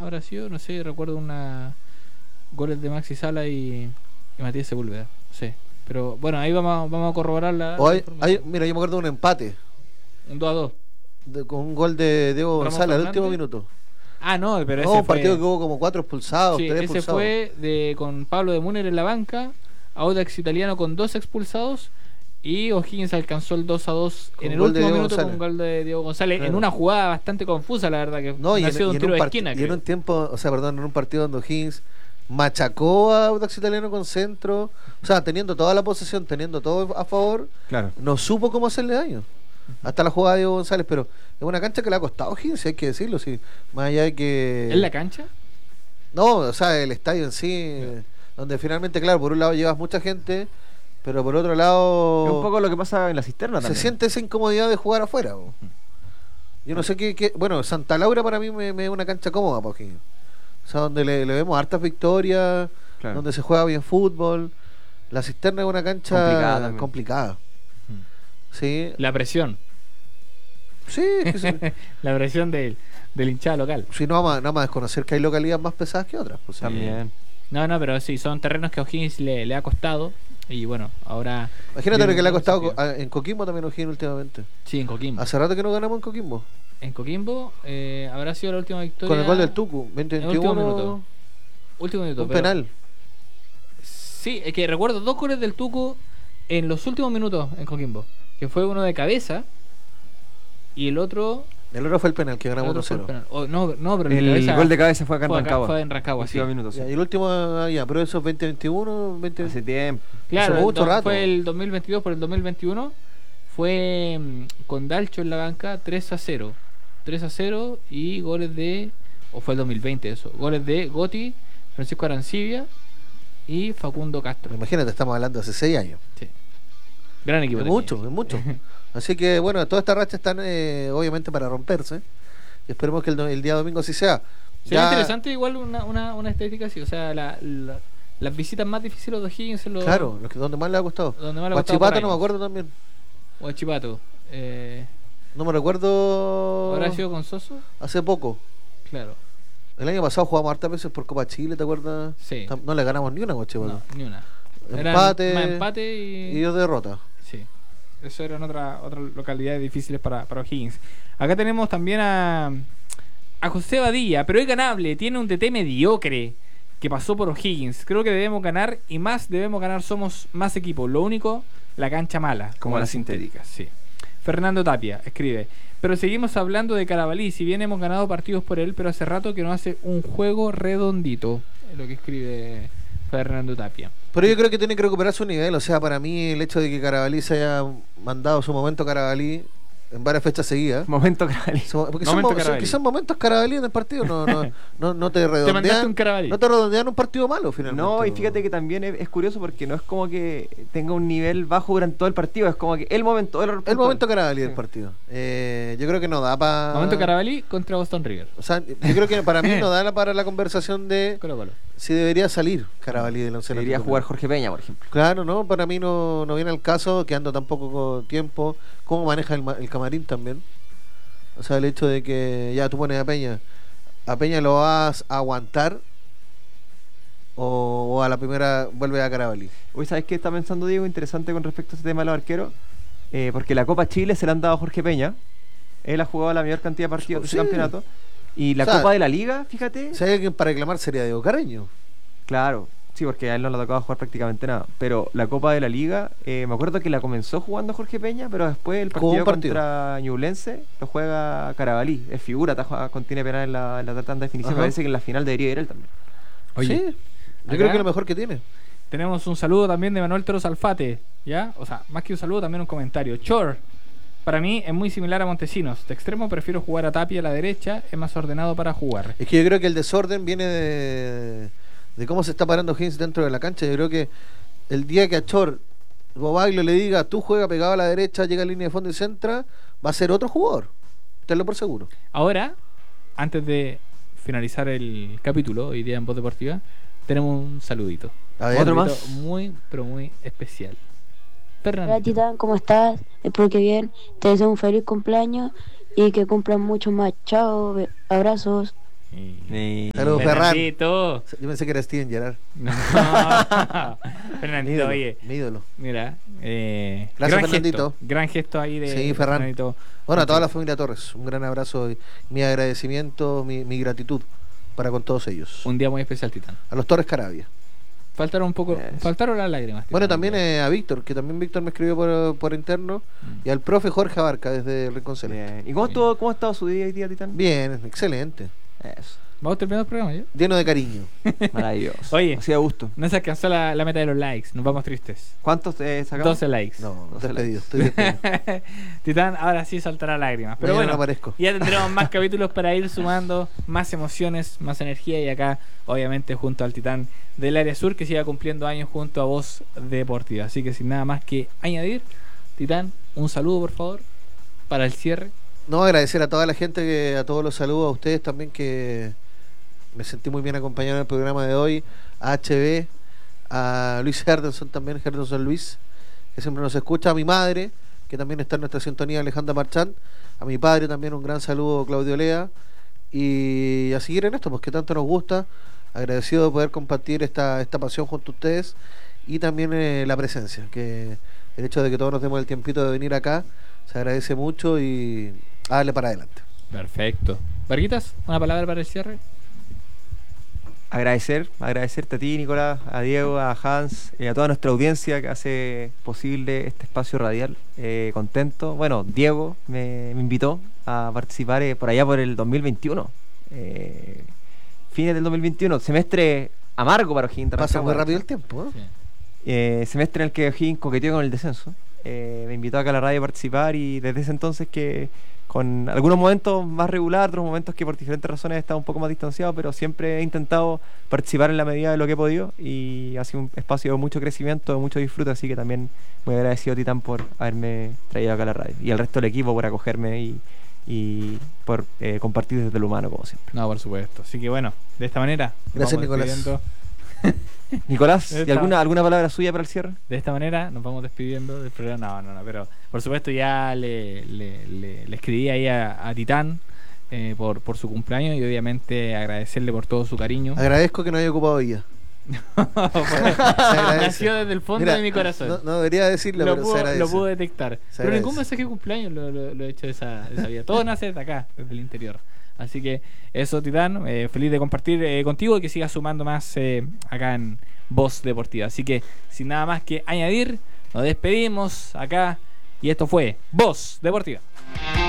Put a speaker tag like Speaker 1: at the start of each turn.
Speaker 1: habrá sido, no sé, recuerdo goles de Maxi Sala y Matías Sepúlveda, sí. Pero bueno, ahí vamos a corroborar la
Speaker 2: información. Mira, yo me acuerdo de un empate.
Speaker 1: Un 2-2.
Speaker 2: Con un gol de Diego González al último minuto.
Speaker 1: Ah, no, pero ese
Speaker 2: un partido que hubo como 4 expulsados,
Speaker 1: sí,
Speaker 2: 3
Speaker 1: ese
Speaker 2: expulsados.
Speaker 1: Fue con Pablo de Múner en la banca, Audax Italiano con 2 expulsados y O'Higgins alcanzó el 2-2 en el último minuto con un gol de Diego González, claro. En una jugada bastante confusa, la verdad, que nació de un tiro de esquina.
Speaker 2: Y en un tiempo, en un partido donde O'Higgins machacó a Audax Italiano con centro, o sea, teniendo toda la posesión, teniendo todo a favor,
Speaker 3: claro.
Speaker 2: No supo cómo hacerle daño. Hasta la jugada de Diego González, pero es una cancha que le ha costado a O'Higgins, hay que decirlo, sí. Más allá de que...
Speaker 1: ¿Es la cancha?
Speaker 2: No, o sea, el estadio en sí, donde finalmente, claro, por un lado llevas mucha gente, pero por otro lado...
Speaker 3: Es un poco lo que pasa en la cisterna también.
Speaker 2: Se siente esa incomodidad de jugar afuera. Yo no sé qué... Bueno, Santa Laura para mí me es una cancha cómoda para O'Higgins. O sea, donde le vemos hartas victorias, claro. Donde se juega bien fútbol. La cisterna es una cancha complicada. Sí.
Speaker 1: La presión.
Speaker 2: Sí.
Speaker 1: La presión del hinchado local.
Speaker 2: Sí, no vamos a desconocer que hay localidades más pesadas que otras. Pues,
Speaker 3: también.
Speaker 1: No, pero sí, son terrenos que a O'Higgins le ha costado. Y bueno, ahora...
Speaker 2: Imagínate lo que le ha costado en Coquimbo también O'Higgins últimamente.
Speaker 1: Sí, en Coquimbo.
Speaker 2: Hace rato que no ganamos en Coquimbo.
Speaker 1: En Coquimbo habrá sido la última victoria.
Speaker 2: Con el gol del Tucu, 2021.
Speaker 1: Último minuto.
Speaker 2: Un penal.
Speaker 1: Sí, es que recuerdo 2 goles del Tucu en los últimos minutos en Coquimbo. Que fue uno de cabeza y el otro...
Speaker 2: El otro fue el penal, que ganamos 1-0.
Speaker 1: No, pero
Speaker 3: el gol de cabeza fue acá en Rancagua.
Speaker 1: Fue en Rancagua, sí.
Speaker 2: Minutos, sí. Y el último, pero eso es 2021,
Speaker 3: hace tiempo.
Speaker 1: Claro,
Speaker 2: mucho rato.
Speaker 1: Fue el 2022 por el 2021. Fue con Dalcho en la banca 3-0. 3-0 y goles de... O fue el 2020 eso. Goles de Gotti, Francisco Arancibia y Facundo Castro.
Speaker 2: Imagínate, estamos hablando de hace 6 años.
Speaker 1: Sí. Gran equipo.
Speaker 2: Es mucho. Así que bueno, todas estas rachas están obviamente para romperse. Y esperemos que el día domingo así sea.
Speaker 1: Sería interesante igual una estadística así. O sea, las visitas más difíciles de O'Higgins en los...
Speaker 2: Claro, donde más le ha costado. Huachipato no me acuerdo también.
Speaker 1: Huachipato.
Speaker 2: No me recuerdo.
Speaker 1: ¿Habrá sido con Soso?
Speaker 2: Hace poco.
Speaker 1: Claro.
Speaker 2: El año pasado jugamos hartas veces por Copa Chile, ¿te acuerdas?
Speaker 1: Sí.
Speaker 2: No le ganamos ni una, Huachipato.
Speaker 1: No, ni una.
Speaker 2: Empate
Speaker 1: y
Speaker 2: 2 derrotas.
Speaker 1: Sí. Eso eran otras localidades difíciles para O'Higgins. Acá tenemos también a José Badilla, pero es ganable. Tiene un DT mediocre que pasó por O'Higgins. Creo que debemos ganar y más debemos ganar. Somos más equipo. Lo único, la cancha mala.
Speaker 3: Como las sintéticas.
Speaker 1: Sí. Fernando Tapia escribe: pero seguimos hablando de Carabalí. Si bien hemos ganado partidos por él, pero hace rato que no hace un juego redondito. Es lo que escribe Fernando Tapia.
Speaker 2: Pero yo creo que tiene que recuperar su nivel. O sea, para mí el hecho de que Carabalí se haya mandado su momento Carabalí en varias fechas seguidas.
Speaker 3: Momento Carabalí.
Speaker 2: Porque son momentos Carabalí en el partido. No te redondean. No te redondean un partido malo, finalmente.
Speaker 3: No, y fíjate que también es curioso porque no es como que tenga un nivel bajo durante todo el partido. Es como que el momento
Speaker 2: Carabalí del partido. Yo creo que no da para...
Speaker 1: Momento Carabalí contra Boston River.
Speaker 2: O sea, yo creo que para mí no da para la conversación de...
Speaker 1: Colo.
Speaker 2: Si debería salir Carabalí del once.
Speaker 3: Debería jugar Jorge Peña, por ejemplo.
Speaker 2: Claro, no, para mí no viene al caso, quedando tan poco tiempo. Cómo maneja el camarín también. O sea, el hecho de que ya tú pones a Peña lo vas a aguantar o a la primera vuelve a Carabalí.
Speaker 3: Hoy, ¿sabes qué está pensando Diego? Interesante con respecto a ese tema de los arqueros. Porque la Copa Chile se la han dado a Jorge Peña. Él ha jugado la mayor cantidad de partidos de ese campeonato. Y la Copa de la Liga, fíjate.
Speaker 2: Si hay alguien para reclamar sería Diego Carreño.
Speaker 3: Claro, sí, porque a él no le ha tocado jugar prácticamente nada. Pero la Copa de la Liga, me acuerdo que la comenzó jugando Jorge Peña, pero después el partido contra Ñublense lo juega Carabalí. Es figura, contiene penal en la tanda de definición. Me parece que en la final debería ir él también.
Speaker 2: Oye, sí, yo creo que es lo mejor que tiene.
Speaker 1: Tenemos un saludo también de Manuel Toros Alfate, ¿ya? O sea, más que un saludo, también un comentario. Chor. Para mí es muy similar a Montesinos. De extremo prefiero jugar a Tapia a la derecha, es más ordenado para jugar.
Speaker 2: Es que yo creo que el desorden viene de cómo se está parando Higgins dentro de la cancha. Yo creo que el día que a Chor Bobaglio le diga tú juega pegado a la derecha, llega a línea de fondo y centra, va a ser otro jugador. Tenlo por seguro.
Speaker 1: Ahora, antes de finalizar el capítulo hoy día en Voz Deportiva, tenemos un saludito.
Speaker 2: A ver,
Speaker 1: otro más muy, pero muy especial.
Speaker 4: Hola Titán, ¿cómo estás? Espero que bien. Te deseo un feliz cumpleaños y que cumplan mucho más. Chao, abrazos.
Speaker 2: Saludos, Ferran.
Speaker 1: Fernandito.
Speaker 2: Yo pensé que era Steven Gerrard.
Speaker 1: No. Fernandito, oye.
Speaker 2: Mi ídolo.
Speaker 1: Mira.
Speaker 2: Gracias,
Speaker 1: gran
Speaker 2: Fernandito.
Speaker 1: Gesto, gran gesto ahí de
Speaker 2: Sí, Ferran.
Speaker 1: Fernandito.
Speaker 2: Bueno, a toda la familia Torres, un gran abrazo y mi agradecimiento, mi gratitud para con todos ellos.
Speaker 1: Un día muy especial, Titán.
Speaker 2: A los Torres Caravia.
Speaker 1: Faltaron las lágrimas.
Speaker 2: Bueno,
Speaker 1: Titán.
Speaker 2: también a Víctor, que también Víctor me escribió por interno, y al profe Jorge Abarca desde el Rincón Celeste.
Speaker 3: ¿Y cómo ha estado su día hoy día, Titán?
Speaker 2: Bien, excelente.
Speaker 3: Eso.
Speaker 1: Vamos terminando el programa ya.
Speaker 2: Lleno de cariño.
Speaker 3: Maravilloso.
Speaker 1: Oye.
Speaker 3: Así de gusto.
Speaker 1: No se alcanzó la meta de los likes. Nos vamos tristes.
Speaker 3: ¿Cuántos sacamos?
Speaker 1: 12 likes.
Speaker 2: No,
Speaker 3: 12
Speaker 2: despedido, estoy despedido.
Speaker 1: Titán, ahora sí saltará lágrimas. Pero
Speaker 2: Mañana
Speaker 1: bueno,
Speaker 2: no aparezco.
Speaker 1: ya tendremos más capítulos para ir sumando más emociones, más energía. Y acá, obviamente, junto al Titán del área sur, que siga cumpliendo años junto a Voz Deportiva. Así que sin nada más que añadir, Titán, un saludo, por favor, para el cierre.
Speaker 2: No, agradecer a toda la gente, a todos los saludos, a ustedes también, que me sentí muy bien acompañado en el programa de hoy, a HB, a Luis Herdenson también, Herdenson Luis, que siempre nos escucha, a mi madre, que también está en nuestra sintonía, Alejandra Marchán, a mi padre también un gran saludo, Claudio Lea, y a seguir en esto, pues que tanto nos gusta, agradecido de poder compartir esta pasión junto a ustedes, y también la presencia, que el hecho de que todos nos demos el tiempito de venir acá, se agradece mucho y a darle para adelante.
Speaker 1: Perfecto. Varguitas, una palabra para el cierre.
Speaker 3: Agradecerte a ti, Nicolás, a Diego, a Hans, a toda nuestra audiencia que hace posible este espacio radial. Contento. Bueno, Diego me invitó a participar por allá por el 2021. Fines del 2021, semestre amargo para O'Higgins.
Speaker 2: Pasa muy rápido el tiempo, ¿eh?
Speaker 1: Sí.
Speaker 3: Semestre en el que O'Higgins coqueteó con el descenso. Me invitó acá a la radio a participar y desde ese entonces que con algunos momentos más regular, otros momentos que por diferentes razones he estado un poco más distanciado, pero siempre he intentado participar en la medida de lo que he podido y ha sido un espacio de mucho crecimiento, de mucho disfrute, así que también muy agradecido a Titán por haberme traído acá a la radio y al resto del equipo por acogerme y por compartir desde lo humano como siempre.
Speaker 1: No, por supuesto. Así que bueno, de esta manera
Speaker 2: Gracias,
Speaker 1: vamos
Speaker 2: Nicolás.
Speaker 1: despidiendo.
Speaker 3: Nicolás, ¿y alguna palabra suya para el cierre?
Speaker 1: De esta manera nos vamos despidiendo del programa. No, pero por supuesto ya le escribí ahí a Titán por su cumpleaños y obviamente agradecerle por todo su cariño.
Speaker 2: Agradezco que no haya ocupado ella.
Speaker 1: Nació desde el fondo de mi corazón.
Speaker 2: No debería decirlo, pero se agradece.
Speaker 1: Lo puedo detectar.
Speaker 2: Se
Speaker 1: Pero
Speaker 2: agradece.
Speaker 1: ningún mensaje de cumpleaños lo he hecho de esa vida. Todo nace desde acá, desde el interior. Así que eso, Titán, feliz de compartir contigo y que sigas sumando más acá en Voz Deportiva. Así que sin nada más que añadir, nos despedimos acá y esto fue Voz Deportiva.